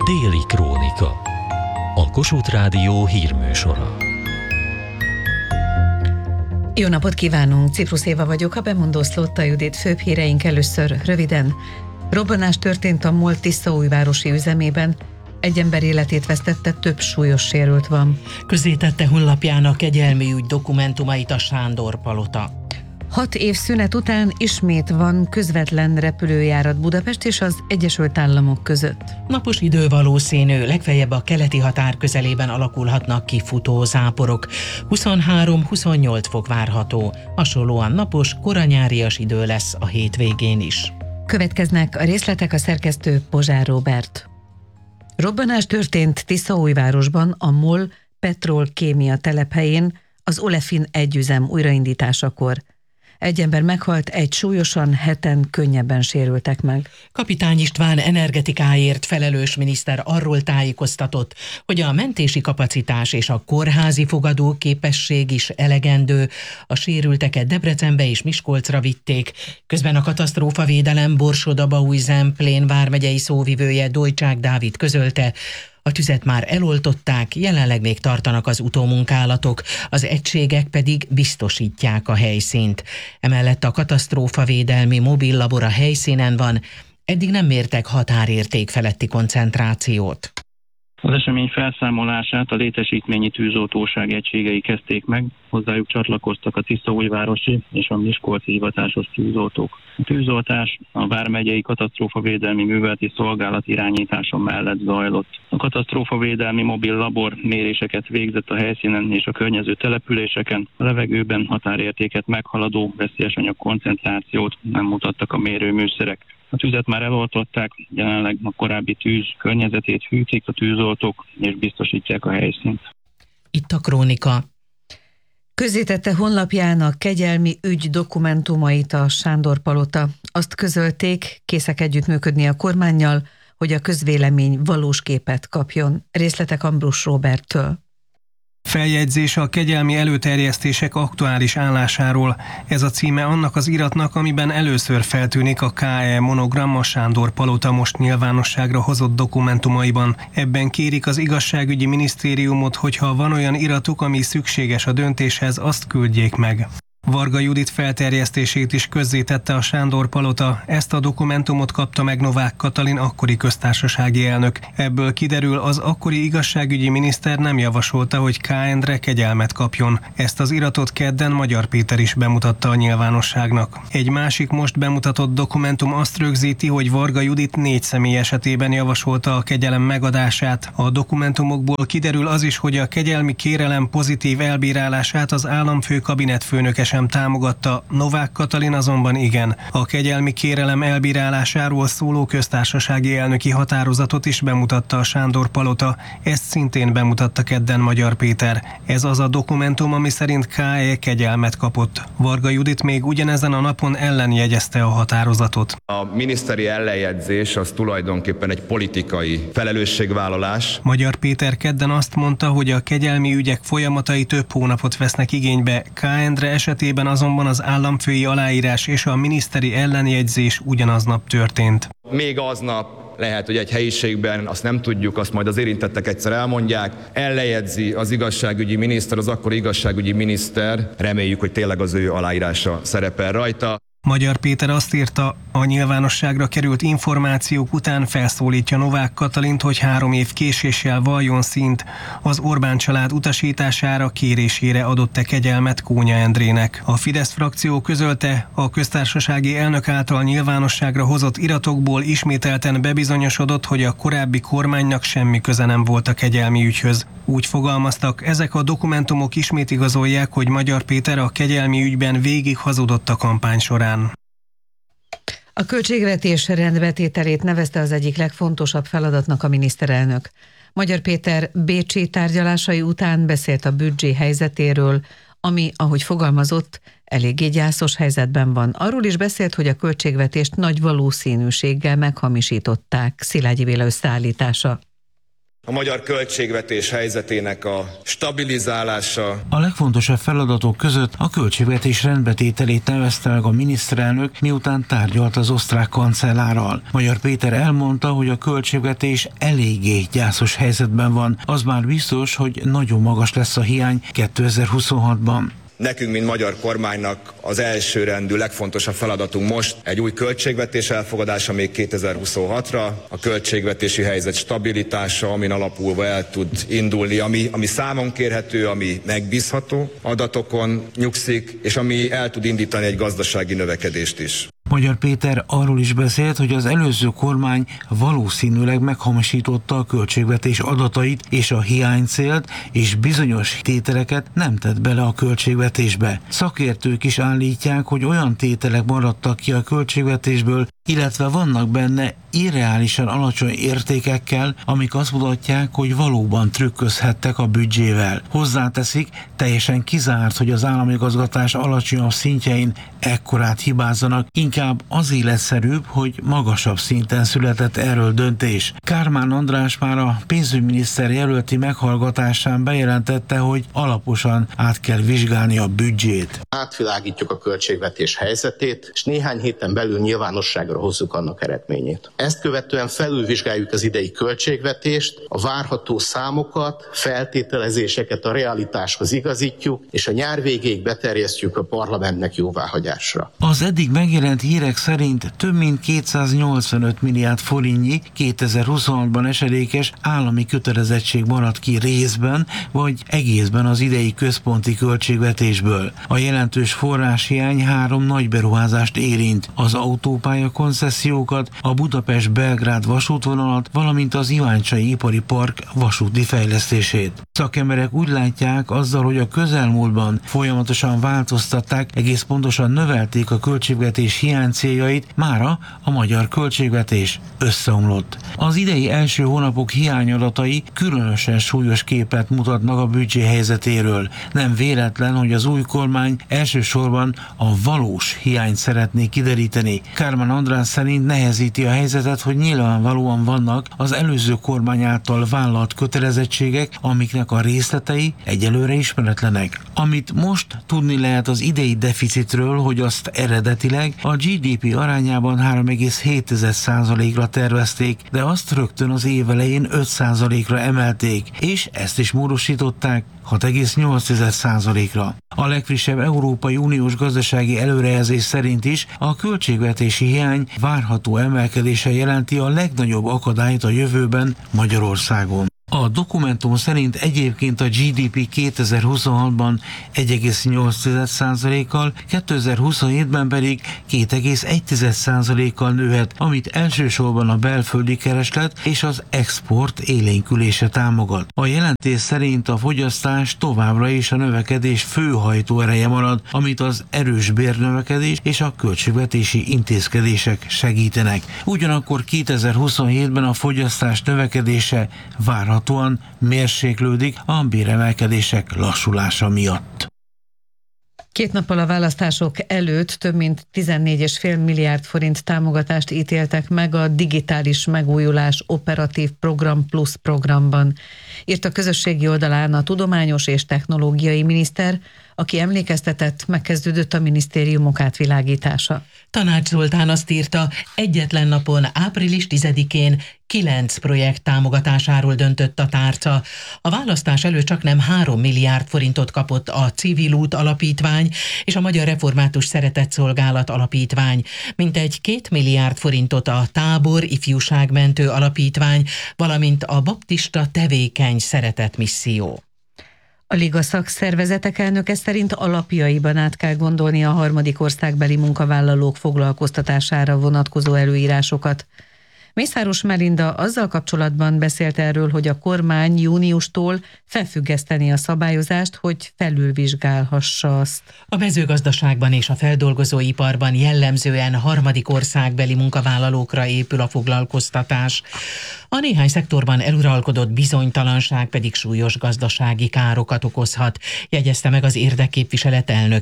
Déli Krónika. A Kossuth Rádió hírműsora. Jó napot kívánunk! Ciprus Éva vagyok, a bemondó Szlótta Judit. Főbb híreink először röviden. Robbanás történt a MOL Tiszaújvárosi üzemében. Egy ember életét vesztette, több súlyos sérült van. Közzétette honlapjának kegyelmi ügy dokumentumait a Sándor Palota. 6 év szünet után ismét van közvetlen repülőjárat Budapest és az Egyesült Államok között. Napos idő valószínű, legfeljebb a keleti határ közelében alakulhatnak ki futózáporok. 23-28 fok várható. Hasonlóan napos, koranyárias idő lesz a hétvégén is. Következnek a részletek, a szerkesztő Pozsár Róbert. Robbanás történt Tiszaújvárosban, a MOL Petrol-kémia telephelyén, az Olefin 1 üzem újraindításakor. Egy ember meghalt, egy súlyosan, 7-en könnyebben sérültek meg. Kapitány István energetikáért felelős miniszter arról tájékoztatott, hogy a mentési kapacitás és a kórházi fogadóképesség is elegendő. A sérülteket Debrecenbe és Miskolcra vitték. Közben a katasztrófavédelem Borsod-Abaúj-Zemplén vármegyei szóvivője Dojcsák Dávid közölte, a tüzet már eloltották, jelenleg még tartanak az utómunkálatok, az egységek pedig biztosítják a helyszínt. Emellett a katasztrófavédelmi mobil labor a helyszínen van, eddig nem mértek határérték feletti koncentrációt. Az esemény felszámolását a létesítményi tűzoltóság egységei kezdték meg, hozzájuk csatlakoztak a Tiszaújvárosi és a Miskolci hivatásos tűzoltók. A tűzoltás a vármegyei katasztrófavédelmi műveleti szolgálat irányítása mellett zajlott. A katasztrófavédelmi mobil labor méréseket végzett a helyszínen és a környező településeken, a levegőben határértéket meghaladó veszélyes anyag koncentrációt nem mutattak a mérőműszerek. A tüzet már eloltották, jelenleg a korábbi tűz környezetét hűtik a tűzoltók, és biztosítják a helyszínt. Itt a krónika. Közzétette honlapján a kegyelmi ügy dokumentumait a Sándor Palota. Azt közölték, készek együttműködni a kormánnyal, hogy a közvélemény valós képet kapjon. Részletek Ambrus Róberttől. Feljegyzés a kegyelmi előterjesztések aktuális állásáról. Ez a címe annak az iratnak, amiben először feltűnik a KE monogram a Sándor Palota most nyilvánosságra hozott dokumentumaiban. Ebben kérik az igazságügyi minisztériumot, hogyha van olyan iratuk, ami szükséges a döntéshez, azt küldjék meg. Varga Judit felterjesztését is közzétette a Sándor Palota. Ezt a dokumentumot kapta meg Novák Katalin akkori köztársasági elnök. Ebből kiderül, az akkori igazságügyi miniszter nem javasolta, hogy K. Endre kegyelmet kapjon. Ezt az iratot kedden Magyar Péter is bemutatta a nyilvánosságnak. Egy másik most bemutatott dokumentum azt rögzíti, hogy Varga Judit 4 személy esetében javasolta a kegyelem megadását. A dokumentumokból kiderül az is, hogy a kegyelmi kérelem pozitív elbírálását az államfő kabinetfőnöke sem támogatta, Novák Katalin azonban igen. A kegyelmi kérelem elbírálásáról szóló köztársasági elnöki határozatot is bemutatta a Sándor Palota, ezt szintén bemutatta kedden Magyar Péter. Ez az a dokumentum, ami szerint K.E. kegyelmet kapott. Varga Judit még ugyanezen a napon ellenjegyezte a határozatot. A miniszteri ellenjegyzés az tulajdonképpen egy politikai felelősségvállalás. Magyar Péter kedden azt mondta, hogy a kegyelmi ügyek folyamatai több hónapot vesznek igénybe. K. Endre esetében azonban az államfői aláírás és a miniszteri ellenjegyzés ugyanaznap történt. Még aznap lehet, hogy egy helyiségben, azt nem tudjuk, azt majd az érintettek egyszer elmondják, ellenjegyzi az igazságügyi miniszter, az akkori igazságügyi miniszter, reméljük, hogy tényleg az ő aláírása szerepel rajta. Magyar Péter azt írta, a nyilvánosságra került információk után felszólítja Novák Katalint, hogy 3 év késéssel valljon színt. Az Orbán család utasítására, kérésére adott-e kegyelmet Kónya Endrének. A Fidesz frakció közölte, a köztársasági elnök által nyilvánosságra hozott iratokból ismételten bebizonyosodott, hogy a korábbi kormánynak semmi köze nem volt a kegyelmi ügyhöz. Úgy fogalmaztak, ezek a dokumentumok ismét igazolják, hogy Magyar Péter a kegyelmi ügyben végig hazudott a kampány során. A költségvetés rendbetételét nevezte az egyik legfontosabb feladatnak a miniszterelnök. Magyar Péter bécsi tárgyalásai után beszélt a büdzsé helyzetéről, ami, ahogy fogalmazott, eléggé gyászos helyzetben van. Arról is beszélt, hogy a költségvetést nagy valószínűséggel meghamisították. Szilágyi Béla összeállítása. A magyar költségvetés helyzetének a stabilizálása. A legfontosabb feladatok között a költségvetés rendbetételét nevezte meg a miniszterelnök, miután tárgyalt az osztrák kancellárral. Magyar Péter elmondta, hogy a költségvetés eléggé gyászos helyzetben van. Az már biztos, hogy nagyon magas lesz a hiány 2026-ban. Nekünk, mint magyar kormánynak az elsőrendű, legfontosabb feladatunk most egy új költségvetés elfogadása még 2026-ra, a költségvetési helyzet stabilitása, amin alapulva el tud indulni, ami számon kérhető, ami megbízható adatokon nyugszik, és ami el tud indítani egy gazdasági növekedést is. Magyar Péter arról is beszélt, hogy az előző kormány valószínűleg meghamisította a költségvetés adatait és a hiánycélt, és bizonyos tételeket nem tett bele a költségvetésbe. Szakértők is állítják, hogy olyan tételek maradtak ki a költségvetésből, illetve vannak benne irreálisan alacsony értékekkel, amik azt mutatják, hogy valóban trükközhettek a büdzsével. Hozzáteszik, teljesen kizárt, hogy az államigazgatás alacsonyabb szintjein ekkorát hibázzanak, inkább az életszerűbb, hogy magasabb szinten született erről döntés. Kármán András már a pénzügyminiszter jelölti meghallgatásán bejelentette, hogy alaposan át kell vizsgálni a büdzsét. Átvilágítjuk a költségvetés helyzetét, és néhány héten belül nyilvánosságra hozzuk annak eredményét. Ezt követően felülvizsgáljuk az idei költségvetést, a várható számokat, feltételezéseket a realitáshoz igazítjuk, és a nyár végéig beterjesztjük a parlamentnek jóváhagyásra. Az eddig megjelent hírek szerint több mint 285 milliárd forintnyi 2026-ban esedékes állami kötelezettség maradt ki részben vagy egészben az idei központi költségvetésből. A jelentős forráshiány 3 nagy beruházást érint: az autópálya koncesziókat, a Budapest-Belgrád vasútvonalat, valamint az Iváncsai Ipari Park vasúti fejlesztését. Szakemberek úgy látják, azzal, hogy a közelmúltban folyamatosan változtatták, egész pontosan növelték a költségvetés hiánycéljait, mára a magyar költségvetés összeomlott. Az idei első hónapok hiányadatai különösen súlyos képet mutatnak a büdzsé helyzetéről. Nem véletlen, hogy az új kormány elsősorban a valós hiányt szeretné kideríteni. Kármán András szerint nehezíti a helyzetet, hogy nyilvánvalóan vannak az előző kormány által vállalt kötelezettségek, amiknek a részletei egyelőre ismeretlenek. Amit most tudni lehet az idei deficitről, hogy azt eredetileg a GDP arányában 3,7%-ra tervezték, de azt rögtön az év elején 5%-ra emelték, és ezt is módosították 6,8%-ra. A legfrissebb Európai Uniós gazdasági előrejelzés szerint is a költségvetési hiány várható emelkedése jelenti a legnagyobb akadályt a jövőben Magyarországon. A dokumentum szerint egyébként a GDP 2026-ban 1,8%-kal, 2027-ben pedig 2,1%-kal nőhet, amit elsősorban a belföldi kereslet és az export élénkülése támogat. A jelentés szerint a fogyasztás továbbra is a növekedés fő hajtóereje marad, amit az erős bérnövekedés és a költségvetési intézkedések segítenek. Ugyanakkor 2027-ben a fogyasztás növekedése várhatóan mérséklődik a béremelkedések lassulása miatt. 2 nappal a választások előtt több mint 14,5 milliárd forint támogatást ítéltek meg a Digitális Megújulás Operatív Program Plus programban, írt a közösségi oldalán a Tudományos és Technológiai Miniszter, aki emlékeztetett, megkezdődött a minisztériumok átvilágítása. Tanács Zoltán azt írta, egyetlen napon, április 10-én 9 projekt támogatásáról döntött a tárca. A választás előtt csaknem 3 milliárd forintot kapott a Civil Út Alapítvány és a Magyar Református Szeretetszolgálat Alapítvány, mintegy 2 milliárd forintot a Tábor Ifjúságmentő Alapítvány, valamint a Baptista Tevékeny Szeretetmisszió. A Liga szakszervezetek elnöke szerint alapjaiban át kell gondolni a harmadik országbeli munkavállalók foglalkoztatására vonatkozó előírásokat. Mészáros Melinda azzal kapcsolatban beszélt erről, hogy a kormány júniustól felfüggeszteni a szabályozást, hogy felülvizsgálhassa azt. A mezőgazdaságban és a feldolgozóiparban jellemzően harmadik országbeli munkavállalókra épül a foglalkoztatás. A néhány szektorban eluralkodott bizonytalanság pedig súlyos gazdasági károkat okozhat, jegyezte meg az érdekképviselet elnöke.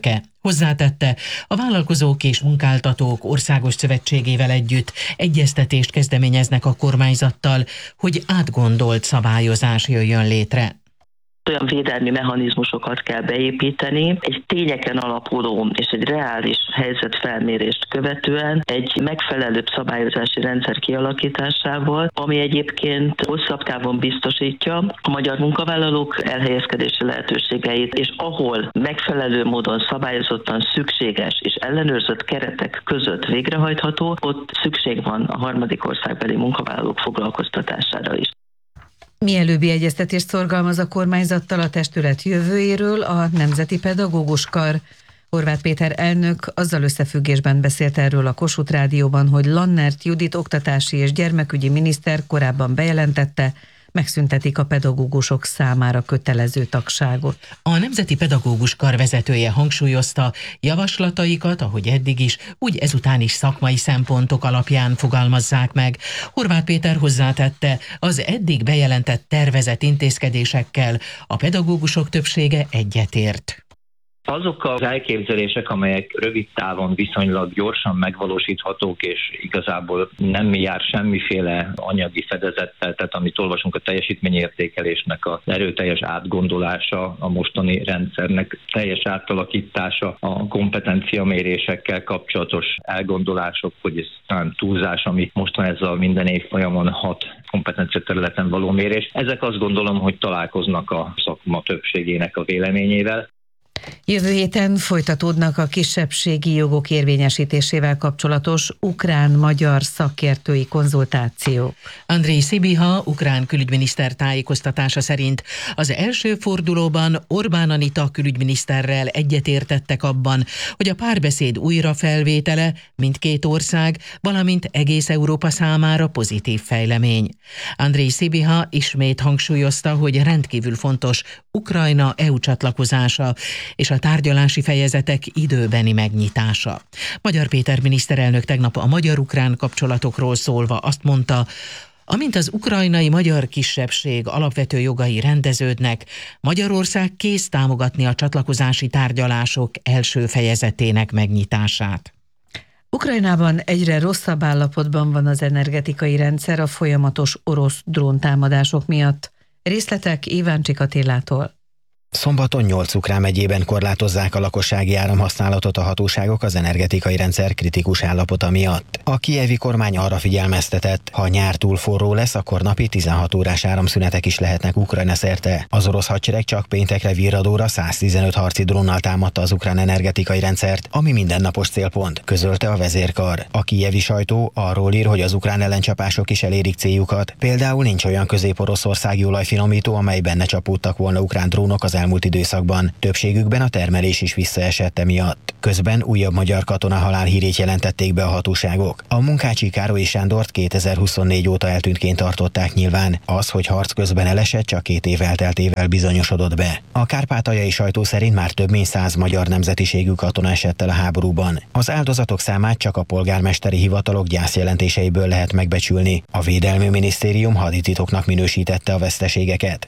Hozzátette, a Vállalkozók és Munkáltatók Országos Szövetségével együtt egyeztetést kezdeményeznek a kormányzattal, hogy átgondolt szabályozás jöjjön létre. Olyan védelmi mechanizmusokat kell beépíteni, egy tényeken alapuló és egy reális helyzetfelmérést követően egy megfelelőbb szabályozási rendszer kialakításával, ami egyébként hosszabb távon biztosítja a magyar munkavállalók elhelyezkedési lehetőségeit, és ahol megfelelő módon szabályozottan szükséges és ellenőrzött keretek között végrehajtható, ott szükség van a harmadik országbeli munkavállalók foglalkoztatására is. Mielőbbi egyeztetést szorgalmaz a kormányzattal a testület jövőjéről a Nemzeti Pedagógus Kar. Horváth Péter elnök azzal összefüggésben beszélt erről a Kossuth Rádióban, hogy Lannert Judit oktatási és gyermekügyi miniszter korábban bejelentette, megszüntetik a pedagógusok számára kötelező tagságot. A Nemzeti Pedagógus Kar vezetője hangsúlyozta, javaslataikat, ahogy eddig is, úgy ezután is szakmai szempontok alapján fogalmazzák meg. Horváth Péter hozzátette, az eddig bejelentett tervezett intézkedésekkel a pedagógusok többsége egyetért. Azok az elképzelések, amelyek rövid távon viszonylag gyorsan megvalósíthatók, és igazából nem jár semmiféle anyagi fedezettel, tehát amit olvasunk, a teljesítményértékelésnek az erőteljes átgondolása, a mostani rendszernek teljes átalakítása, a kompetenciamérésekkel kapcsolatos elgondolások, hogy ez talán túlzás, ami most van ez a minden évfolyamon 6 kompetencia területen való mérés. Ezek azt gondolom, hogy találkoznak a szakma többségének a véleményével. Jövő héten folytatódnak a kisebbségi jogok érvényesítésével kapcsolatos ukrán-magyar szakértői konzultációk. Andrej Sibiha, ukrán külügyminiszter tájékoztatása szerint az első fordulóban Orbán Anita külügyminiszterrel egyetértettek abban, hogy a párbeszéd újrafelvétele mindkét ország, valamint egész Európa számára pozitív fejlemény. Andrej Sibiha ismét hangsúlyozta, hogy rendkívül fontos Ukrajna EU csatlakozása és a tárgyalási fejezetek időbeni megnyitása. Magyar Péter miniszterelnök tegnap a magyar-ukrán kapcsolatokról szólva azt mondta, amint az ukrajnai magyar kisebbség alapvető jogai rendeződnek, Magyarország kész támogatni a csatlakozási tárgyalások első fejezetének megnyitását. Ukrajnában egyre rosszabb állapotban van az energetikai rendszer a folyamatos orosz dróntámadások miatt. Részletek Iváncsik Attilától. Szombaton 8 ukrán megyében korlátozzák a lakossági áramhasználatot a hatóságok az energetikai rendszer kritikus állapota miatt. A kijevi kormány arra figyelmeztetett, ha a nyár túl forró lesz, akkor napi 16 órás áramszünetek is lehetnek Ukrajna szerte. Az orosz hadsereg csak péntekre virradóra 115 harci drónnal támadta az ukrán energetikai rendszert, ami mindennapos célpont, közölte a vezérkar. A kijevi sajtó arról ír, hogy az ukrán ellencsapások is elérik céljukat. Például nincs olyan közép-oroszországi olajfinomító, amelyben ne csapódtak volna ukrán drónok az elmúlt időszakban. Többségükben a termelés is visszaesett emiatt. Közben újabb magyar katona halálhírét jelentették be a hatóságok. A Munkácsi Károly Sándort 2024 óta eltűntként tartották nyilván. Az, hogy harc közben elesett, csak 2 év elteltével bizonyosodott be. A kárpátaljai sajtó szerint már több mint 100 magyar nemzetiségű katona esett el a háborúban. Az áldozatok számát csak a polgármesteri hivatalok gyászjelentéseiből lehet megbecsülni. A Védelmi Minisztérium hadititoknak minősítette a veszteségeket.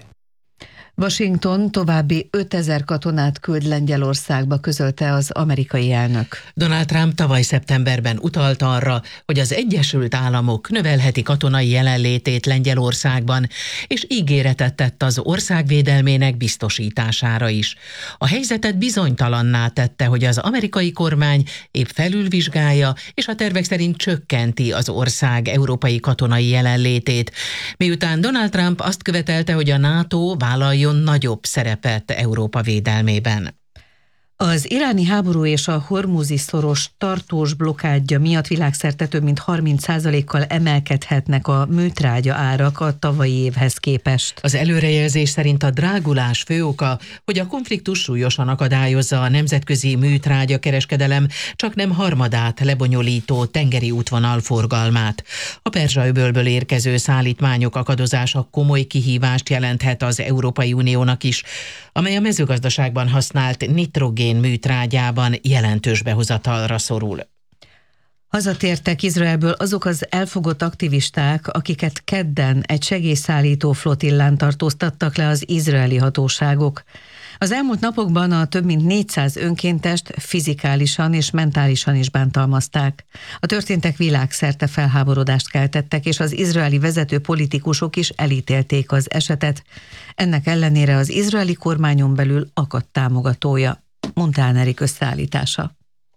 Washington további 5000 katonát küld Lengyelországba, közölte az amerikai elnök. Donald Trump tavaly szeptemberben utalt arra, hogy az Egyesült Államok növelheti katonai jelenlétét Lengyelországban, és ígéretet tett az ország védelmének biztosítására is. A helyzetet bizonytalanná tette, hogy az amerikai kormány épp felülvizsgálja, és a tervek szerint csökkenti az ország európai katonai jelenlétét. Miután Donald Trump azt követelte, hogy a NATO vállaljon nagyobb szerepet Európa védelmében. Az iráni háború és a hormuzi szoros tartós blokkádja miatt világszerte több mint 30%-kal emelkedhetnek a műtrágya árak a tavalyi évhez képest. Az előrejelzés szerint a drágulás fő oka, hogy a konfliktus súlyosan akadályozza a nemzetközi műtrágya kereskedelem csak nem harmadát lebonyolító tengeri útvonal forgalmát. A Perzsa-öbölből érkező szállítmányok akadozása komoly kihívást jelenthet az Európai Uniónak is, amely a mezőgazdaságban használt nitrogén műtrágyában jelentős behozatalra szorul. Hazatértek Izraelből azok az elfogott aktivisták, akiket kedden egy segélyszállító flotillán tartóztattak le az izraeli hatóságok. Az elmúlt napokban a több mint 400 önkéntest fizikálisan és mentálisan is bántalmazták. A történtek világszerte felháborodást keltettek, és az izraeli vezető politikusok is elítélték az esetet. Ennek ellenére az izraeli kormányon belül akadt támogatója. Montán Erik összeállítása.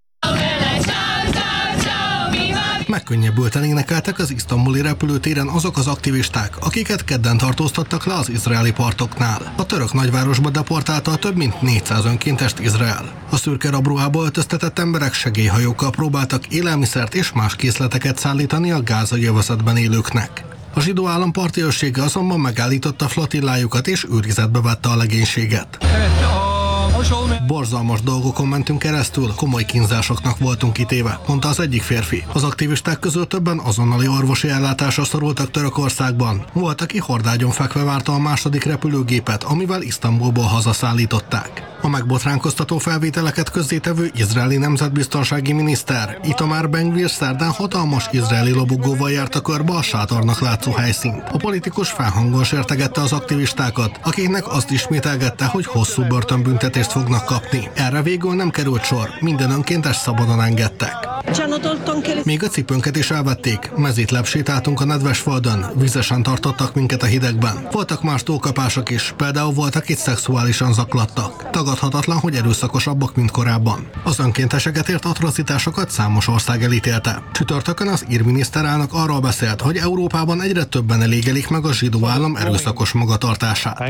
Megkönnyebbülten énekeltek az isztambuli repülőtéren azok az aktivisták, akiket kedden tartóztattak le az izraeli partoknál. A török nagyvárosba deportálta a több mint 400 önkéntest Izrael. A szürke rabruhába öltöztetett emberek segélyhajókkal próbáltak élelmiszert és más készleteket szállítani a gázai övezetben élőknek. A zsidó állam parti őrsége azonban megállította flotillájukat és őrizetbe vette a legénységet. Borzalmas dolgokon mentünk keresztül, komoly kínzásoknak voltunk kitéve, mondta az egyik férfi. Az aktivisták közül többen azonnali orvosi ellátásra szorultak Törökországban. Volt, aki hordágyon fekve várta a második repülőgépet, amivel Isztambulból hazaszállították. A megbotránkoztató felvételeket közzétevő izraeli nemzetbiztonsági miniszter Itamar Ben-Gvir szerdán hatalmas izraeli lobogóval járta körbe a sátornak látszó helyszínt. A politikus felhangon sértegette az aktivistákat, akiknek azt ismételgette, hogy hosszú börtönbüntetést fognak kapni. Erre végül nem került sor, minden önkéntes szabadon engedtek. Még a cipőnket is elvették, mezítlebb sétáltunk a nedves földön, vizesen tartottak minket a hidegben. Voltak más túlkapások is, például voltak itt szexuálisan zaklattak. Tagadhatatlan, hogy erőszakosabbak, mint korábban. Az önkénteseket ért atrocitásokat számos ország elítélte. Csütörtökön az ír miniszterelnök arról beszélt, hogy Európában egyre többen elégelik meg a zsidó állam erőszakos magatartását.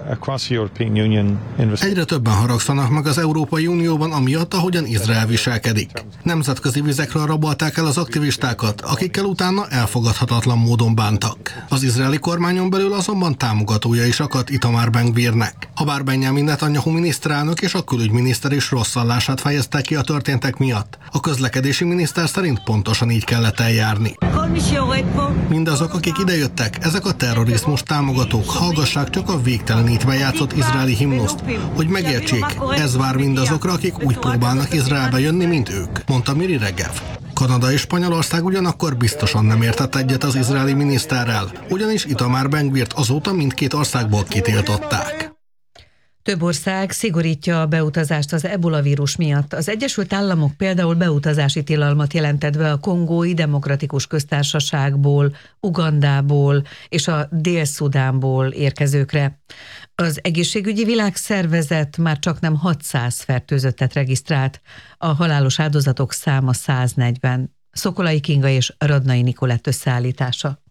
Egyre többen haragszanak meg az Európai Unióban amiatt, ahogyan Izrael viselkedik. Nemzetközi vizekről rabolták el az aktivistákat, akikkel utána elfogadhatatlan módon bántak. Az izraeli kormányon belül azonban támogatója is akadt Itamar Ben-Gvirnek. Habár Benjamin Netanyahu miniszterelnök és a külügyminiszter is rosszallását fejezte ki a történtek miatt. A közlekedési miniszter szerint pontosan így kellett eljárni. Mindazok, akik idejöttek, ezek a terrorizmus támogatók, hallgassák csak a végtelenítve játszott izraeli himnuszt, hogy megértsék, ez vár mindazokra, akik úgy próbálnak Izraelbe jönni, mint ők, mondta Miri Regev. Kanada és Spanyolország ugyanakkor biztosan nem értett egyet az izraeli miniszterrel, ugyanis Itamar Ben-Gvirt azóta mindkét országból kitiltották. Több ország szigorítja a beutazást az ebola vírus miatt. Az Egyesült Államok például beutazási tilalmat jelentett be a Kongói Demokratikus Köztársaságból, Ugandából és a Dél-Szudánból érkezőkre. Az Egészségügyi Világszervezet már csaknem 600 fertőzöttet regisztrált, a halálos áldozatok száma 140. Szokolai Kinga és Radnai Nikolett összeállítása.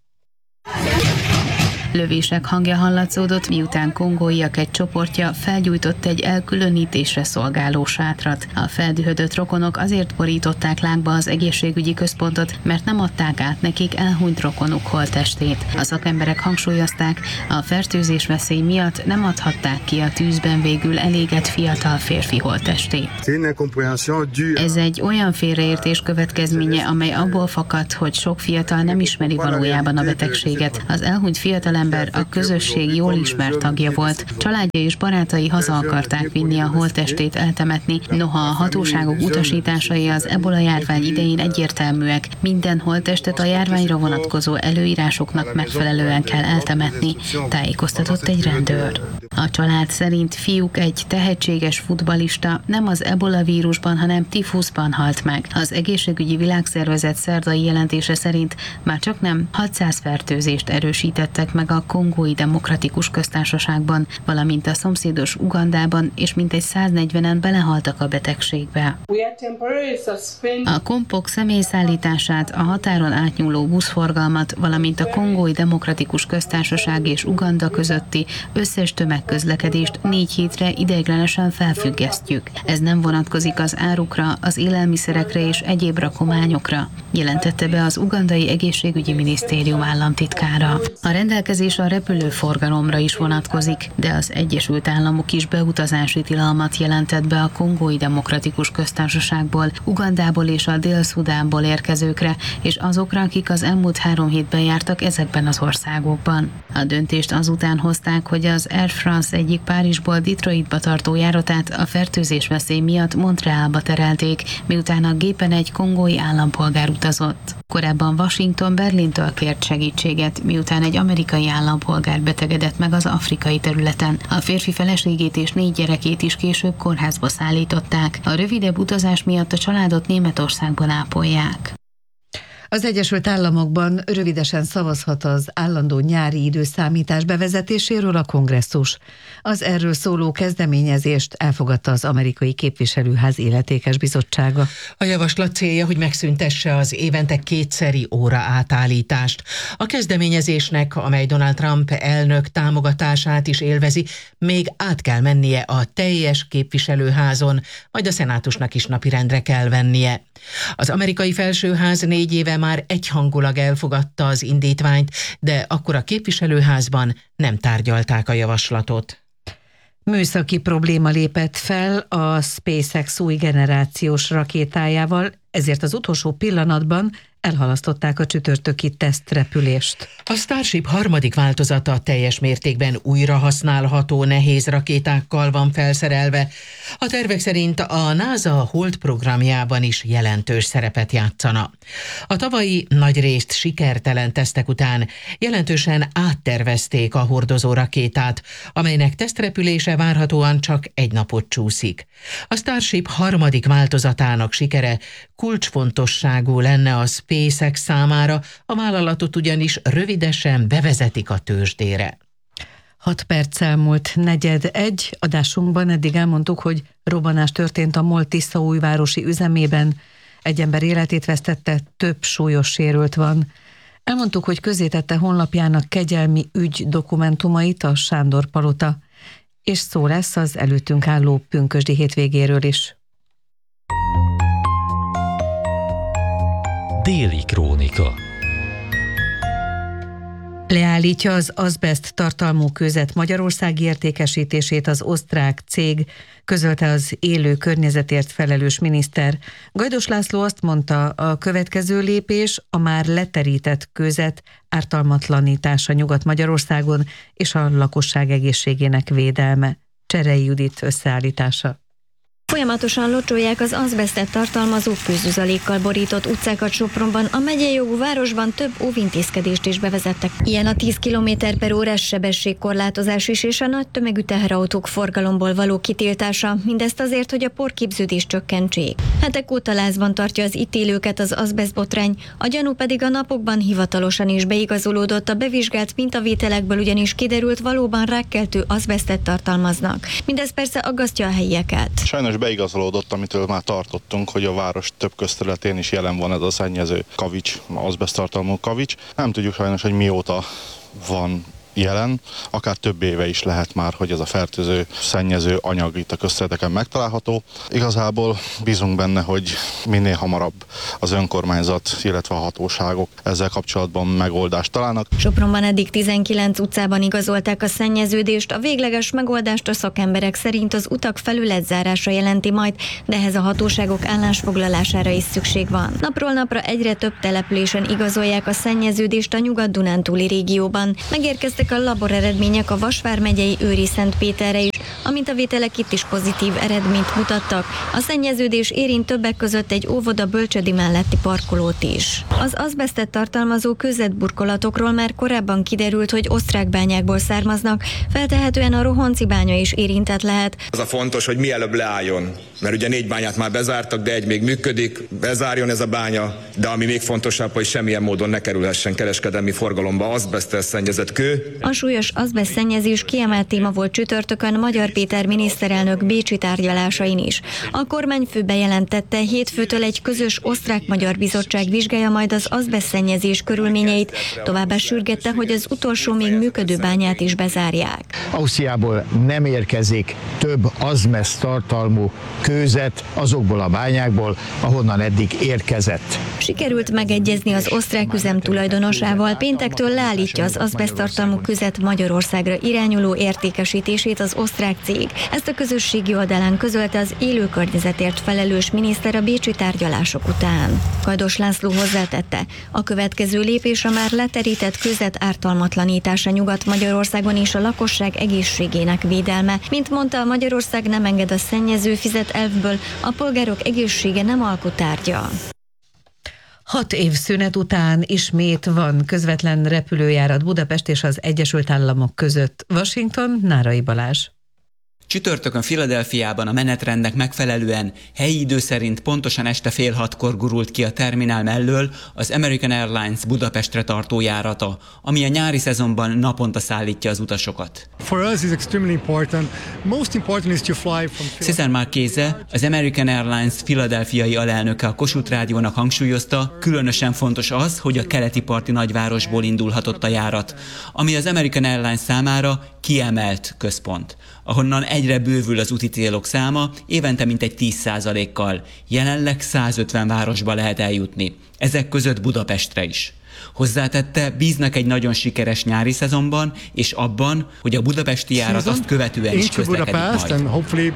Lövések hangja hallatszódott, miután kongóiak egy csoportja felgyújtott egy elkülönítésre szolgáló sátrat. A feldühödött rokonok azért borították lángba az egészségügyi központot, mert nem adták át nekik elhunyt rokonuk holttestét. A szakemberek hangsúlyozták, a fertőzés veszély miatt nem adhatták ki a tűzben végül elégett fiatal férfi holttestét. Ez egy olyan félreértés következménye, amely abból fakad, hogy sok fiatal nem ismeri valójában a betegséget. Az elhunyt fiatalember a közösség jól ismert tagja volt. Családja és barátai haza akarták vinni a holttestét eltemetni, noha a hatóságok utasításai az ebola járvány idején egyértelműek. Minden holttestet a járványra vonatkozó előírásoknak megfelelően kell eltemetni, tájékoztatott egy rendőr. A család szerint fiúk egy tehetséges futballista nem az ebola vírusban, hanem tifuszban halt meg. Az Egészségügyi Világszervezet szerdai jelentése szerint már csaknem 600 fertőzést erősítettek meg a Kongói Demokratikus Köztársaságban, valamint a szomszédos Ugandában, és mintegy 140-en belehaltak a betegségbe. A kompok személyszállítását, a határon átnyúló buszforgalmat, valamint a Kongói Demokratikus Köztársaság és Uganda közötti összes tömegközlekedést 4 hétre ideiglenesen felfüggesztjük. Ez nem vonatkozik az árukra, az élelmiszerekre és egyéb rakományokra, jelentette be az ugandai egészségügyi minisztérium államtitkára. A rendelkezés a repülőforgalomra is vonatkozik, de az Egyesült Államok is beutazási tilalmat jelentett be a Kongói Demokratikus Köztársaságból, Ugandából és a Dél-Szudánból érkezőkre, és azokra, akik az elmúlt 3 hétben jártak ezekben az országokban. A döntést azután hozták, hogy az Air France egyik Párizsból Detroitba tartó járatát a fertőzés veszély miatt Montrealba terelték, miután a gépen egy kongói állampolgár utazott. Korábban Washington Berlintől kért segítséget, miután egy amerikai állampolgár betegedett meg az afrikai területen. A férfi feleségét és 4 gyerekét is később kórházba szállították. A rövidebb utazás miatt a családot Németországban ápolják. Az Egyesült Államokban rövidesen szavazhat az állandó nyári időszámítás bevezetéséről a kongresszus. Az erről szóló kezdeményezést elfogadta az amerikai képviselőház illetékes bizottsága. A javaslat célja, hogy megszüntesse az évente 2-szeri óra átállítást. A kezdeményezésnek, amely Donald Trump elnök támogatását is élvezi, még át kell mennie a teljes képviselőházon, majd a szenátusnak is napirendre kell vennie. Az amerikai felsőház 4 éve már egyhangulag elfogadta az indítványt, de akkor a képviselőházban nem tárgyalták a javaslatot. Műszaki probléma lépett fel a SpaceX új generációs rakétájával, ezért az utolsó pillanatban elhalasztották a csütörtöki tesztrepülést. A Starship harmadik változata teljes mértékben újra használható nehéz rakétákkal van felszerelve. A tervek szerint a NASA Hold programjában is jelentős szerepet játszana. A tavalyi nagyrészt sikertelen tesztek után jelentősen áttervezték a hordozó rakétát, amelynek tesztrepülése várhatóan csak 1 napot csúszik. A Starship harmadik változatának sikere kulcsfontosságú lenne a SpaceX számára, a vállalatot ugyanis rövidesen bevezetik a tőzsdére. 6 perccel múlt 4:45, adásunkban eddig elmondtuk, hogy robbanás történt a MOL tiszaújvárosi üzemében. Egy ember életét vesztette, több súlyos sérült van. Elmondtuk, hogy közzétette honlapjának kegyelmi ügy dokumentumait a Sándor Palota, és szó lesz az előttünk álló pünkösdi hétvégéről is. Déli krónika. Leállítja az azbest tartalmú kőzet magyarországi értékesítését az osztrák cég, közölte az élő környezetért felelős miniszter. Gajdos László azt mondta, a következő lépés a már leterített kőzet ártalmatlanítása Nyugat-Magyarországon és a lakosság egészségének védelme. Cserei Judit összeállítása. Folyamatosan locsolják az azbesztet tartalmazó kőzuzalékkal borított utcákat Sopronban, a megyei jogú városban több óvintézkedést is bevezettek. Ilyen a 10 km/h sebességkorlátozás is és a nagy tömegű teherautók forgalomból való kitiltása, mindezt azért, hogy a porképződést csökkentsék. Hetek óta lázban tartja az itt élőket az azbesztbotrány, a gyanú pedig a napokban hivatalosan is beigazolódott, a bevizsgált mintavételekből ugyanis kiderült, valóban rákkeltő azbesztet tartalmaznak. Mindez persze aggasztja a helyieket. Sajnos beigazolódott, amitől már tartottunk, hogy a város több közterületén is jelen van ez a szennyező kavics, azbeszttartalmú kavics. Nem tudjuk sajnos, hogy mióta van jelen, akár több éve is lehet már, hogy ez a fertőző, szennyező anyag itt a közterületeken megtalálható. Igazából bízunk benne, hogy minél hamarabb az önkormányzat, illetve a hatóságok ezzel kapcsolatban megoldást találnak. Sopronban eddig 19 utcában igazolták a szennyeződést, a végleges megoldást a szakemberek szerint az utak felületzárása jelenti majd, de ehhez a hatóságok állásfoglalására is szükség van. Napról napra egyre több településen igazolják a szennyeződést a Nyugat-Dunántúli régióban. Megérkeztek a laboreredmények a Vas vármegyei Őri-Szentpéterre is, a mintavételek itt is pozitív eredményt mutattak. A szennyeződés érint többek között egy óvoda bölcsödi melletti parkolót is. Az azbesztet tartalmazó kőzetburkolatokról már korábban kiderült, hogy osztrák bányákból származnak, feltehetően a Rohonci bánya is érintett lehet. Az a fontos, hogy mielőbb leálljon, mert ugye 4 bányát már bezártak, de egy még működik, bezárjon ez a bánya, de ami még fontosabb, hogy semmilyen módon ne kerülhessen kereskedelmi forgalomba azbeszttel szennyezett kő. A súlyos azbeszt szennyezés kiemelt téma volt csütörtökön Magyar Péter miniszterelnök bécsi tárgyalásain is. A kormányfő bejelentette, hétfőtől egy közös osztrák-magyar bizottság vizsgálja majd az azbeszt szennyezés körülményeit, továbbá sürgette, hogy az utolsó még működő bányát is bezárják. Ausztriából nem érkezik több azbeszt tartalmú kőzet azokból a bányákból, ahonnan eddig érkezett. Sikerült megegyezni az osztrák üzem tulajdonosával, péntektől leállítja az azbeszt tartalmú kőzet Magyarországra irányuló értékesítését az osztrák cég. Ezt a közösségi oldalán közölte az élő környezetért felelős miniszter a bécsi tárgyalások után. Gajdos László hozzátette, a következő lépés a már leterített kőzet ártalmatlanítása Nyugat-Magyarországon és a lakosság egészségének védelme. Mint mondta, Magyarország nem enged a szennyező fizet elvből, a polgárok egészsége nem alkutárgya. 6 év szünet után ismét van közvetlen repülőjárat Budapest és az Egyesült Államok között. Washington, Nárai Balázs. Csütörtökön Philadelphiában a menetrendnek megfelelően helyi idő szerint pontosan este 5:30 gurult ki a terminál mellől az American Airlines Budapestre tartó járata, ami a nyári szezonban naponta szállítja az utasokat. César Marchese, az American Airlines Philadelphiai alelnöke a Kossuth Rádiónak hangsúlyozta, különösen fontos az, hogy a keleti parti nagyvárosból indulhatott a járat, ami az American Airlines számára kiemelt központ, ahonnan egyre bővül az úti célok száma, évente mintegy 10%-kal. Jelenleg 150 városba lehet eljutni. Ezek között Budapestre is. Hozzátette, bíznak egy nagyon sikeres nyári szezonban, és abban, hogy a budapesti járat azt követően is közlekedik majd.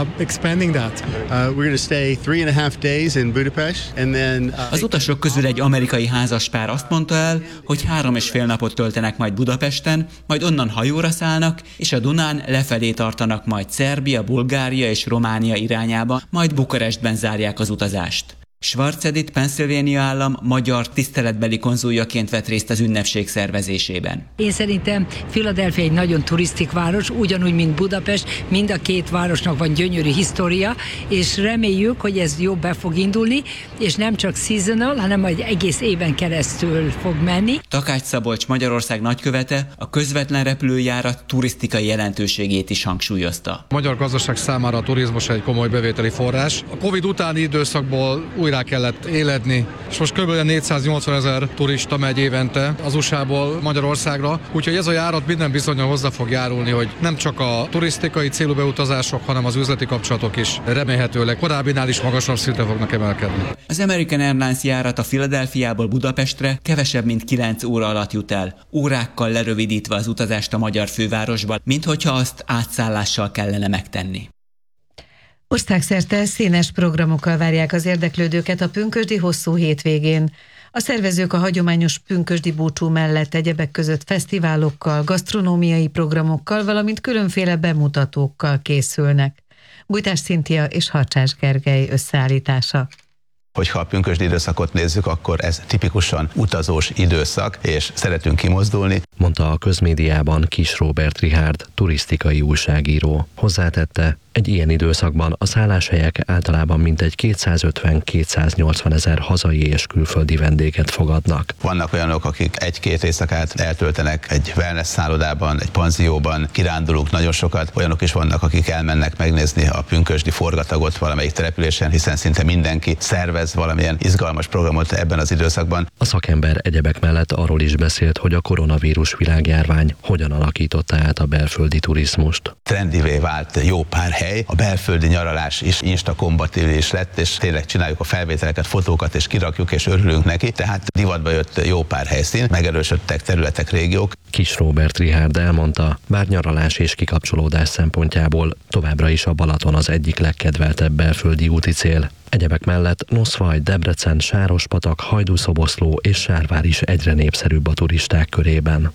Az utasok közül egy amerikai házaspár azt mondta el, hogy 3,5 napot töltenek majd Budapesten, majd onnan hajóra szállnak, és a Dunán lefelé tartanak majd Szerbia, Bulgária és Románia irányába, majd Bukarestben zárják az utazást. Schwarz Edith Pennsylvania állam magyar tiszteletbeli konzuljaként vett részt az ünnepség szervezésében. Én szerintem Philadelphia egy nagyon turisztik város, ugyanúgy, mint Budapest, mind a két városnak van gyönyörű história, és reméljük, hogy ez jobb be fog indulni, és nem csak seasonal, hanem majd egész éven keresztül fog menni. Takács Szabolcs, Magyarország nagykövete a közvetlen repülőjárat turisztikai jelentőségét is hangsúlyozta. A magyar gazdaság számára a turizmus egy komoly bevételi forrás. A Covid utáni időszakból újra kellett éledni, és most kb. 480 000 turista megy évente az USA-ból Magyarországra, úgyhogy ez a járat minden bizonnyal hozzá fog járulni, hogy nem csak a turisztikai célú beutazások, hanem az üzleti kapcsolatok is remélhetőleg korábbinál is magasabb szintre fognak emelkedni. Az American Airlines járat a Philadelphiából Budapestre kevesebb mint 9 óra alatt jut el, órákkal lerövidítve az utazást a magyar fővárosban, minthogyha azt átszállással kellene megtenni. Országszerte színes programokkal várják az érdeklődőket a pünkösdi hosszú hétvégén. A szervezők a hagyományos pünkösdi búcsú mellett egyebek között fesztiválokkal, gasztronómiai programokkal, valamint különféle bemutatókkal készülnek. Bújtás Szintia és Harcsás Gergely összeállítása. Hogyha a pünkösdi időszakot nézzük, akkor ez tipikusan utazós időszak, és szeretünk kimozdulni. Mondta a közmédiában Kis Róbert Richárd, turisztikai újságíró. Hozzátette, egy ilyen időszakban a szálláshelyek általában mintegy 250-280 ezer hazai és külföldi vendéget fogadnak. Vannak olyanok, akik 1-2 éjszakát eltöltenek egy wellness szállodában, egy panzióban, kirándulunk nagyon sokat. Olyanok is vannak, akik elmennek megnézni a pünkösdi forgatagot valamelyik településen, hiszen szinte mindenki szervez valamilyen izgalmas programot ebben az időszakban. A szakember egyebek mellett arról is beszélt, hogy a koronavírus világjárvány hogyan alakította át a belföldi turizmust. Trendivé vált jó pár hely, a belföldi nyaralás is instakompatibilis lett, és tényleg csináljuk a felvételeket, fotókat, és kirakjuk, és örülünk neki, tehát divatba jött jó pár helyszín, megerősödtek területek, régiók. Kis Róbert Richárd elmondta, bár nyaralás és kikapcsolódás szempontjából továbbra is a Balaton az egyik legkedveltebb belföldi úti cél. Egyebek mellett Noszvaj, Debrecen, Sárospatak, Hajdúszoboszló és Sárvár is egyre népszerűbb a turisták körében.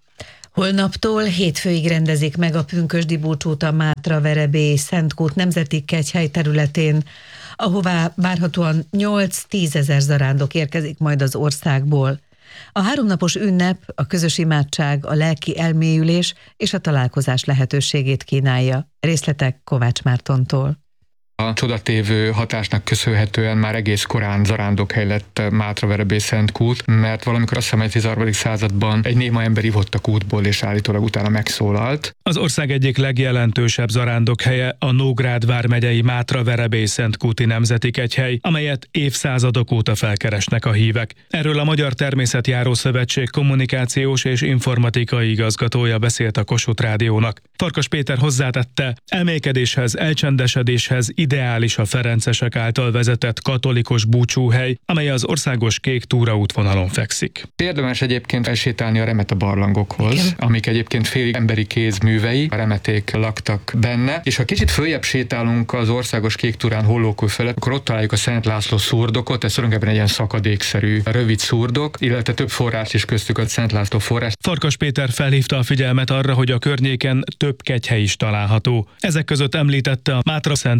Holnaptól hétfőig rendezik meg a pünkösdi búcsút a Mátra-Verebély Szentkút nemzeti kegyhely területén, ahová várhatóan 8-10 ezer zarándok érkezik majd az országból. A 3 napos ünnep a közös imádság, a lelki elmélyülés és a találkozás lehetőségét kínálja. Részletek Kovács Mártontól. A csodatévő hatásnak köszönhetően már egész korán zarándokhely lett Mátra-Verebély Szentkút, mert valamikor azt hiszem, hogy 13. században egy néma ember ivott a kútból, és állítólag utána megszólalt. Az ország egyik legjelentősebb zarándokhelye a Nógrád vármegyei Mátra-Verebély Szentkúti nemzeti kegyhely, amelyet évszázadok óta felkeresnek a hívek. Erről a Magyar Természetjáró Szövetség kommunikációs és informatikai igazgatója beszélt a Kossuth Rádiónak. Farkas Péter hozzátette, elmélkedéshez, elcsendesedéshez ideális a ferencesek által vezetett katolikus búcsúhely, amely az országos kék túraútvonalon fekszik. Érdemes egyébként elsétálni a remete barlangokhoz, amik egyébként félig emberi kézművei, a remeték laktak benne, és ha kicsit följebb sétálunk az országos kék túrán Hollókő felett, akkor ott találjuk a Szent László szurdokot, ez tulajdonképpen egy ilyen szakadékszerű, rövid szurdok, illetve több forrás is, köztük a Szent László forrás. Farkas Péter felhívta a figyelmet arra, hogy a környéken több kegyhely is található. Ezek között említette a Mátra-Szent Imre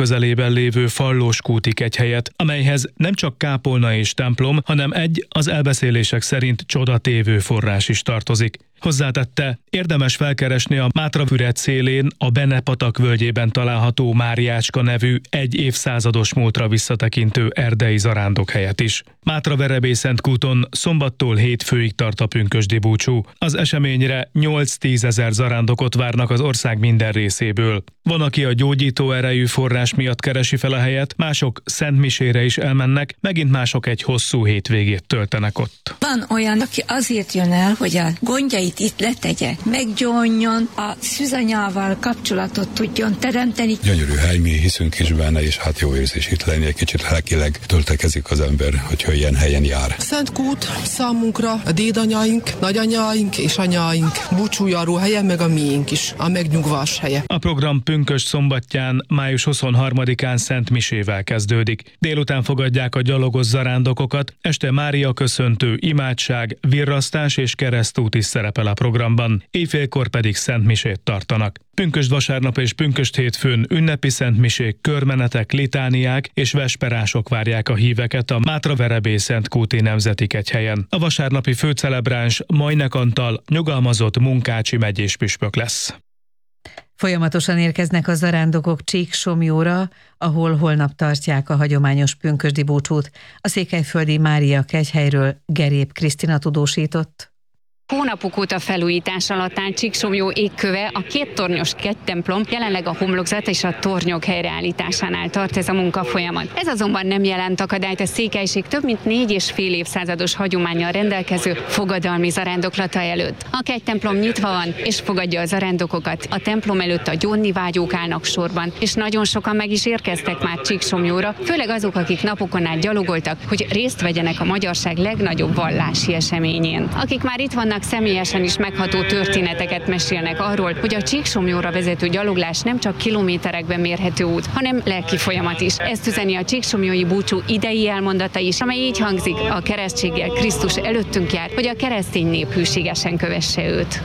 közelében lévő Fallóskúti kegyhelyet, amelyhez nem csak kápolna és templom, hanem egy az elbeszélések szerint csodatévő forrás is tartozik. Hozzátette, érdemes felkeresni a Mátrafüred szélén a Bene-patak völgyében található Máriácska nevű egy évszázados múltra visszatekintő erdei zarándokhelyet is. Mátraverebészentkúton szombattól hétfőig tart a pünkösdi búcsú. Az eseményre 8-10 ezer zarándokot várnak az ország minden részéből. Van, aki a gyógyító erejű forrás miatt keresi fel a helyet, mások szentmisére is elmennek, megint mások egy hosszú hétvégét töltenek ott. Van olyan, aki azért jön el, hogy a gondjait itt letegye, meggyónjon, a szűzanyával kapcsolatot tudjon teremteni. Gyönyörű hely, mi hiszünk is benne, és hát jó érzés itt lenni, egy kicsit lelkileg töltekezik az ember, hogyha ilyen helyen jár. Szent Kút számunkra a dédanyaink, nagyanyaink és anyáink búcsújáró helye, meg a miénk is, a megnyugvás helye. A program pünkösd szombatján, május 23-án Szent Misével kezdődik. Délután fogadják a gyalogos zarándokokat, este Mária köszöntő, imádság, virrasztás és keresztút is szerepel a programban, éjfélkor pedig Szent Misét tartanak. Pünkösd vasárnap és pünkösd hétfőn ünnepi szentmisék, körmenetek, litániák és vesperások várják a híveket a Mátraverebészentkúti Nemzeti Kegyhelyen. A vasárnapi főcelebráns Majnek Antal nyugalmazott munkácsi megyés püspök lesz. Folyamatosan érkeznek a zarándokok Csíksomjóra, ahol holnap tartják a hagyományos pünkösdi búcsút. A székelyföldi Mária kegyhelyről Gerép Krisztina tudósított. Hónapok óta felújítás alatt áll Csíksomjó égköve, a két tornyos kegytemplom, jelenleg a homlokzat és a tornyok helyreállításánál tart ez a munkafolyamat. Ez azonban nem jelent akadályt a székelység több mint 4,5 évszázados hagyománnyal rendelkező fogadalmi zarándoklata előtt. A kegytemplom nyitva van és fogadja a zarándokokat. A templom előtt a gyónni vágyók állnak sorban, és nagyon sokan meg is érkeztek már Csíksomjóra, főleg azok, akik napokon át gyalogoltak, hogy részt vegyenek a magyarság legnagyobb vallási eseményén. Akik már itt vannak, személyesen is megható történeteket mesélnek arról, hogy a Csíksomjóra vezető gyaloglás nem csak kilométerekben mérhető út, hanem lelki folyamat is. Ezt üzeni a csíksomjói búcsú idei elmondata is, amely így hangzik: a keresztséggel Krisztus előttünk jár, hogy a keresztény nép hűségesen kövesse őt.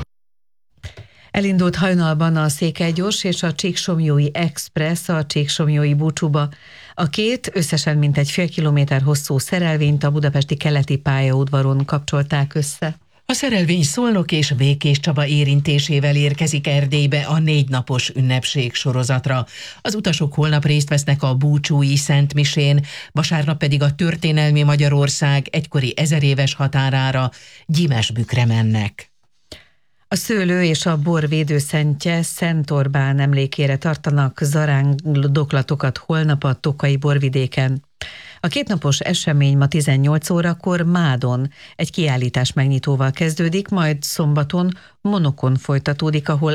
Elindult hajnalban a Székelygyors és a Csíksomjói Express a Csíksomjói búcsúba. A két összesen mintegy fél kilométer hosszú szerelvényt a budapesti keleti pályaudvaron kapcsolták össze. A szerelvény Szolnok és Békés Csaba érintésével érkezik Erdélybe a 4 napos ünnepség sorozatra. Az utasok holnap részt vesznek a búcsúi szentmisén, vasárnap pedig a történelmi Magyarország egykori 1000 éves határára, Gyimesbükre mennek. A szőlő és a bor védőszentje Szent Orbán emlékére tartanak zarándoklatokat holnap a Tokai borvidéken. A kétnapos esemény ma 18 órakor Mádon egy kiállítás megnyitóval kezdődik, majd szombaton Monokon folytatódik, ahol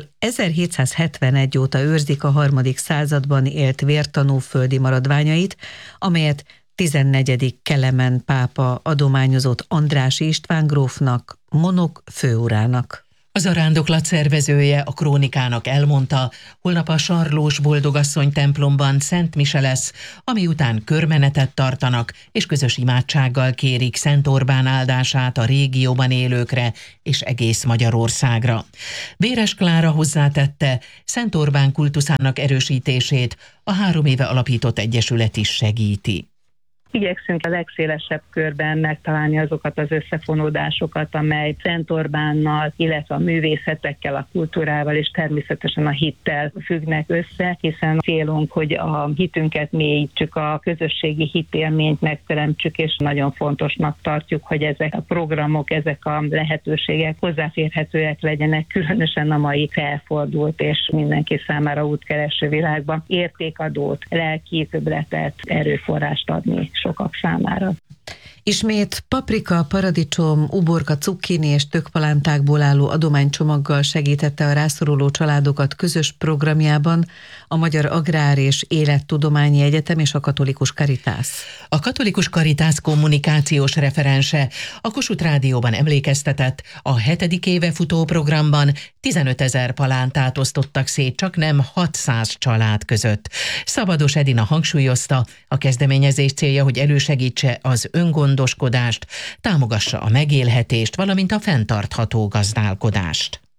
1771 óta őrzik a 3. században élt vértanú földi maradványait, amelyet 14. Kelemen pápa adományozott Andrássy István grófnak, Monok főurának. A zarándoklat szervezője a Krónikának elmondta, holnap a Sarlós Boldogasszony templomban Szent Mise lesz, ami után körmenetet tartanak, és közös imádsággal kérik Szent Orbán áldását a régióban élőkre és egész Magyarországra. Véres Klára hozzátette, Szent Orbán kultuszának erősítését a 3 éve alapított egyesület is segíti. Igyekszünk a legszélesebb körben megtalálni azokat az összefonódásokat, amely Szent Orbánnal, illetve a művészetekkel, a kultúrával és természetesen a hittel függnek össze, hiszen célunk, hogy a hitünket mélyítsük, a közösségi hitélményt megteremtsük, és nagyon fontosnak tartjuk, hogy ezek a programok, ezek a lehetőségek hozzáférhetőek legyenek, különösen a mai felfordult és mindenki számára útkereső világban értékadót, lelki többletet, erőforrást adni sokak számára. Ismét paprika, paradicsom, uborka, cukkini és tökpalántákból álló adománycsomaggal segítette a rászoruló családokat közös programjában a Magyar Agrár és Élettudományi Egyetem és a Katolikus Caritas. A Katolikus Caritas kommunikációs referense a Kossuth Rádióban emlékeztetett, a 7. éve futó programban 15 000 palántát osztottak szét csaknem 600 család között. Szabados Edina hangsúlyozta, a kezdeményezés célja, hogy elősegítse az öngondoskodást, támogassa a megélhetést, valamint a fenntartható gazdálkodást.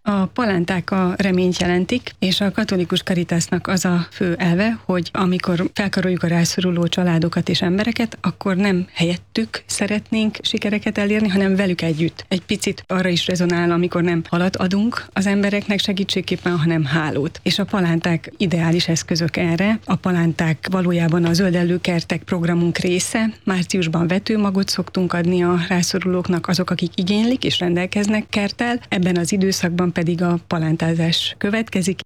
A palánták a reményt jelentik, és a katolikus Caritasnak az a fő elve, hogy amikor felkaroljuk a rászoruló családokat és embereket, akkor nem helyettük szeretnénk sikereket elérni, hanem velük együtt. Egy picit arra is rezonál, amikor nem halat adunk az embereknek segítségképpen, hanem hálót. És a palánták ideális eszközök erre. A palánták valójában a zöldellőkertek programunk része. Márciusban vetőmagot szoktunk adni a rászorulóknak, azok, akik igénylik és rendelkeznek kerttel. Ebben az időszakban pedig a palántázás következik.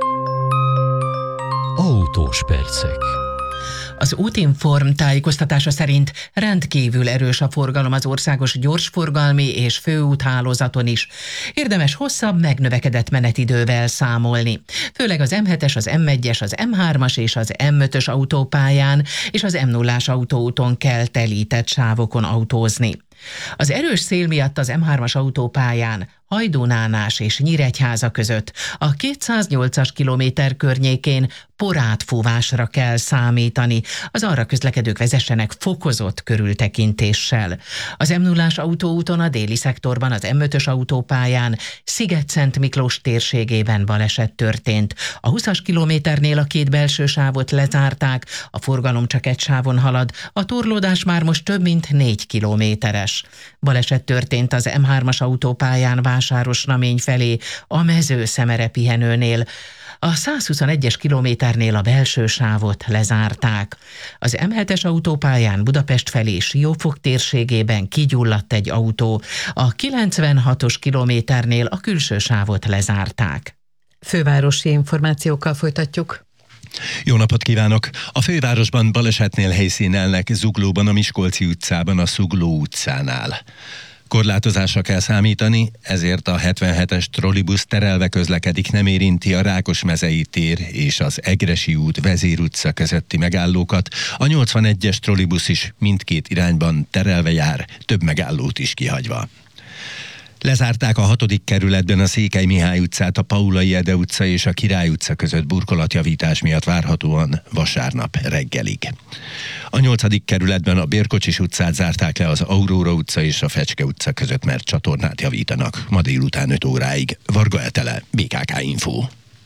Autós percek. Az Útinform tájékoztatása szerint rendkívül erős a forgalom az országos gyorsforgalmi és főúthálózaton is. Érdemes hosszabb, megnövekedett menetidővel számolni. Főleg az M7-es, az M1-es, az M3-as és az M5-ös autópályán és az M0-ás autóúton kell telített sávokon autózni. Az erős szél miatt az M3-as autópályán Hajdúnánás és Nyíregyháza között a 208-as kilométer környékén porátfúvásra kell számítani. Az arra közlekedők vezessenek fokozott körültekintéssel. Az M0-ás autóúton a déli szektorban az M5-ös autópályán Sziget-Szent Miklós térségében baleset történt. A 20-as kilométernél a két belső sávot lezárták, a forgalom csak egy sávon halad, a torlódás már most több mint 4 kilométeres. Baleset történt az M3-as autópályán Vásárosnamény felé, a Mezőszemere pihenőnél. A 121-es kilométernél a belső sávot lezárták. Az M7-es autópályán Budapest felé Siófok térségében kigyulladt egy autó. A 96-os kilométernél a külső sávot lezárták. Fővárosi információkkal folytatjuk. Jó napot kívánok! A fővárosban balesetnél helyszínelnek Zuglóban, a Miskolci utcában, a Zugló utcánál. Korlátozásra kell számítani, ezért a 77-es trollibusz terelve közlekedik, nem érinti a Rákosmezei tér és az Egressy út, Vezér utca közötti megállókat. A 81-es trollibusz is mindkét irányban terelve jár, több megállót is kihagyva. Lezárták a 6. kerületben a Székely Mihály utcát, a Paulay Ede utca és a Király utca között burkolatjavítás miatt várhatóan vasárnap reggelig. A 8. kerületben a Bérkocsis utcát zárták le az Aurora utca és a Fecske utca között, mert csatornát javítanak. Ma délután 5 óráig. Varga Etele, BKK Info.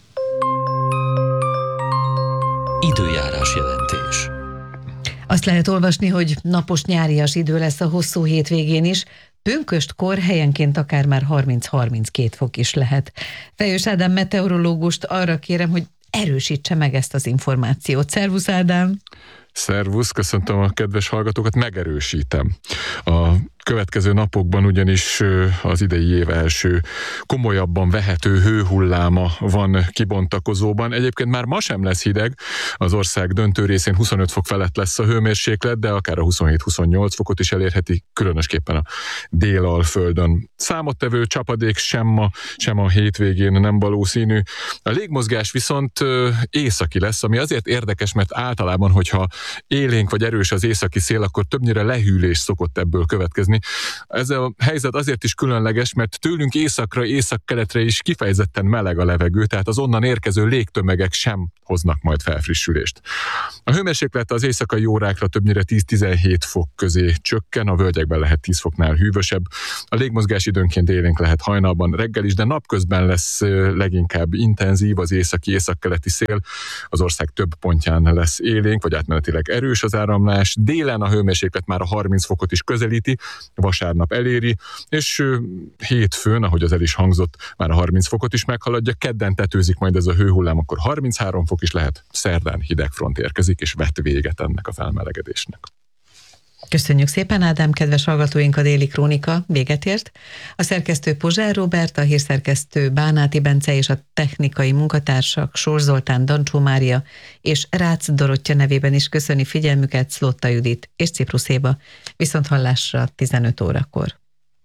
Időjárás jelentés. Azt lehet olvasni, hogy napos nyárias idő lesz a hosszú hétvégén is, pünköstkor helyenként akár már 30-32 fok is lehet. Fejős Ádám meteorológust arra kérem, hogy erősítse meg ezt az információt. Szervusz Ádám! Szervusz, köszöntöm a kedves hallgatókat, megerősítem. A következő napokban ugyanis az idei év első komolyabban vehető hőhulláma van kibontakozóban. Egyébként már ma sem lesz hideg, az ország döntő részén 25 fok felett lesz a hőmérséklet, de akár a 27-28 fokot is elérheti, különösképpen a Délalföldön. Számottevő csapadék sem ma, sem a hétvégén nem valószínű. A légmozgás viszont északi lesz, ami azért érdekes, mert általában, hogyha élénk vagy erős az északi szél, akkor többnyire lehűlés szokott ebből következni. Ez a helyzet azért is különleges, mert tőlünk északra, észak-keletre is kifejezetten meleg a levegő, tehát az onnan érkező légtömegek sem hoznak majd felfrissülést. A hőmérséklet az éjszakai órákra többnyire 10-17 fok közé csökken, a völgyekben lehet 10 foknál hűvösebb. A légmozgás időnként élénk lehet hajnalban, reggel is, de napközben lesz leginkább intenzív az északi-északkeleti szél. Az ország több pontján lesz élénk, vagy átmenetileg erős az áramlás. Délen a hőmérséklet már a 30 fokot is közelíti, vasárnap eléri, és hétfőn, ahogy az el is hangzott, már a 30 fokot is meghaladja, kedden tetőzik majd ez a hőhullám, akkor 33 fok is lehet, szerdán hidegfront érkezik, és vet véget ennek a felmelegedésnek. Köszönjük szépen, Ádám, kedves hallgatóink, a Déli Krónika véget ért. A szerkesztő Pozsár Róbert, a hírszerkesztő Bánáti Bence és a technikai munkatársak Sors Zoltán, Dancsó Mária és Rácz Dorottya nevében is köszöni figyelmüket Szlotta Judit és Ciprus Éva. Viszont hallásra 15 órakor.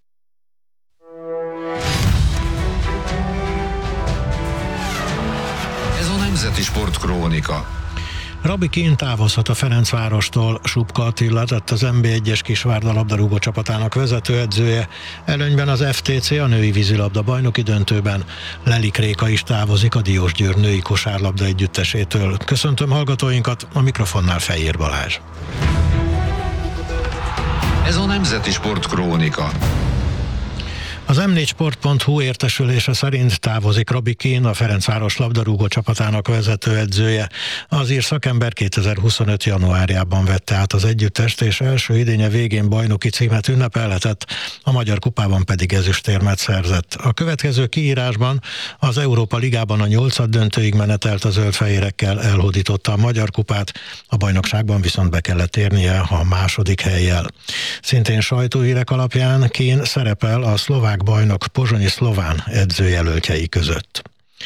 Ez a Nemzeti Sportkrónika. Rabbi Kén távozhat a Ferencvárostól, Supka Attila lett az NB1-es Kisvárda labdarúgó csapatának vezetőedzője, előnyben az FTC a női vízilabda bajnoki döntőben. Lelik Réka is távozik a Diósgyőr női kosárlabda együttesétől. Köszöntöm hallgatóinkat, a mikrofonnál Fejér Balázs. Ez a Nemzeti Sportkrónika. Az M4sport.hu értesülése szerint távozik Robi Keane, a Ferencváros labdarúgó csapatának vezetőedzője. Az ír szakember 2025. januárjában vette át az együttest, és első idénye végén bajnoki címet ünnepelhetett, a Magyar Kupában pedig ezüstérmet szerzett. A következő kiírásban az Európa Ligában a 8. döntőig menetelt, a zöldfehérekkel elhódította a Magyar Kupát, a bajnokságban viszont be kellett érnie a második hellyel. Szintén sajtóhírek alapján Keane szerepel a szlovák bajnok Pozsonyi Szlován edzőjelöltjei között.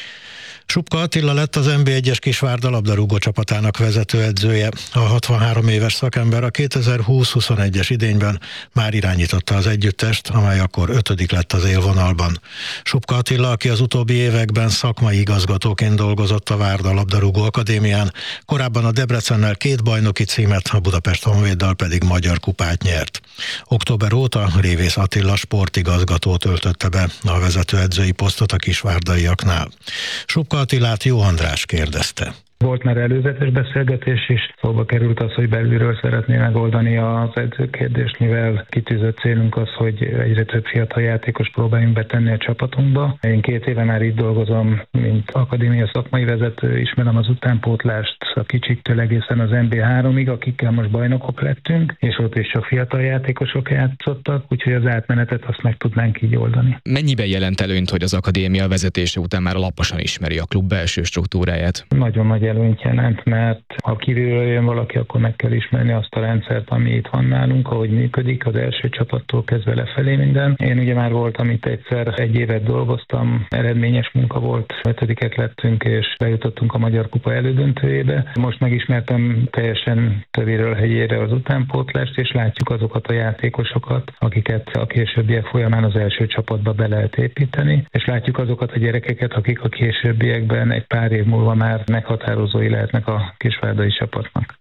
Supka Attila lett az NB1-es Kisvárda labdarúgó csapatának vezetőedzője. A 63 éves szakember a 2020-21-es idényben már irányította az együttest, amely akkor 5. lett az élvonalban. Supka Attila, aki az utóbbi években szakmai igazgatóként dolgozott a Várda labdarúgó akadémián, korábban a Debrecennel 2 bajnoki címet, a Budapest Honvéddal pedig Magyar Kupát nyert. Október óta Révész Attila sportigazgató töltötte be a vezetőedzői posztot a kisvárdaiaknál. Supka Attilát Jó András kérdezte. Volt már előzetes beszélgetés is, szóba került az, hogy belülről szeretné megoldani az edzőkérdést, mivel kitűzött célunk az, hogy egyre több fiatal játékos próbáljunk betenni a csapatunkba. Én 2 éve már itt dolgozom, mint akadémia szakmai vezető, ismerem az utánpótlást a kicsiktől egészen az NB3-ig, akikkel most bajnokok lettünk, és ott is csak fiatal játékosok játszottak, úgyhogy az átmenetet azt meg tudnánk így oldani. Mennyiben jelent előnyt, hogy az akadémia vezetése után már alaposan ismeri a klub belső struktúráját? Nagyon nagy előnyt jelent, mert ha kívülről jön valaki, akkor meg kell ismerni azt a rendszert, ami itt van nálunk, ahogy működik, az első csapattól kezdve lefelé minden. Én ugye már voltam itt egyszer, 1 évet dolgoztam, eredményes munka volt, 5-ek lettünk, és bejutottunk a Magyar Kupa elődöntőjébe. Most megismertem teljesen tövéről hegyére az utánpótlást, és látjuk azokat a játékosokat, akiket a későbbiek folyamán az első csapatba be lehet építeni, és látjuk azokat a gyerekeket, akik a későbbiekben egy pár év múlva már meghatározói lehetnek a kisvárdai csapatnak.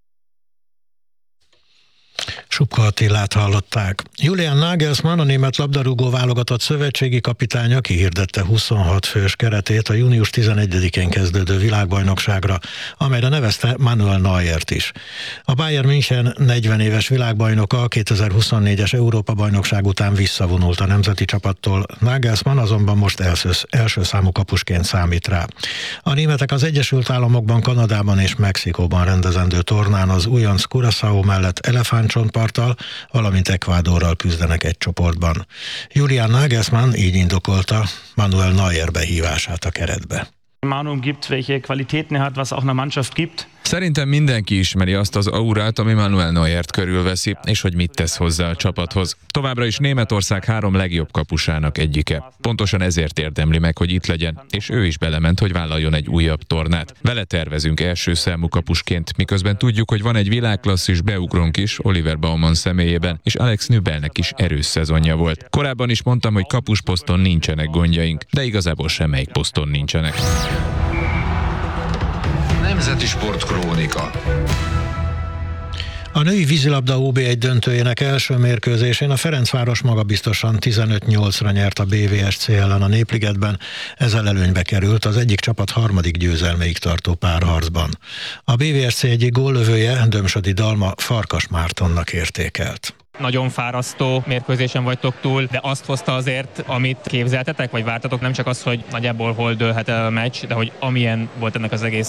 Supka Attilát hallották. Julian Nagelsmann, a német labdarúgó válogatott szövetségi kapitánya kihirdette 26 fős keretét a június 11-én kezdődő világbajnokságra, amelyre nevezte Manuel Neuert is. A Bayern München 40 éves világbajnoka a 2024-es Európa-bajnokság után visszavonult a nemzeti csapattól, Nagelsmann azonban most első számú kapusként számít rá. A németek az Egyesült Államokban, Kanadában és Mexikóban rendezendő tornán az újonc Curaçao mellett elefántcsontparttal, valamint Ecuadorral küzdenek egy csoportban. Julian Nagelsmann így indokolta Manuel Neuer behívását a keretbe. Manu gibt, welche Qualitäten er hat, was auch einer Mannschaft gibt. Szerintem mindenki ismeri azt az aurát, ami Manuel Neuert körülveszi, és hogy mit tesz hozzá a csapathoz. Továbbra is Németország 3 legjobb kapusának egyike. Pontosan ezért érdemli meg, hogy itt legyen, és ő is belement, hogy vállaljon egy újabb tornát. Vele tervezünk első számú kapusként, miközben tudjuk, hogy van egy világklasszis beugrónk is, Oliver Baumann személyében, és Alex Nübelnek is erős szezonja volt. Korábban is mondtam, hogy kapusposzton nincsenek gondjaink, de igazából semmelyik poszton nincsenek. Nemzeti Sportkrónika. A női vízilabda OB1 döntőjének első mérkőzésén a Ferencváros magabiztosan 15-8-ra nyert a BVSC ellen a Népligetben, ezzel előnybe került az egyik csapat 3. győzelméig tartó párharcban. A BVSC egyik góllövője, Dömsödi Dalma Farkas Mártonnak értékelt. Nagyon fárasztó mérkőzésen vagytok túl, de azt hozta azért, amit képzeltetek, vagy vártatok, nem csak az, hogy nagyjából hol dőlhet el a meccs, de hogy amilyen volt ennek az egész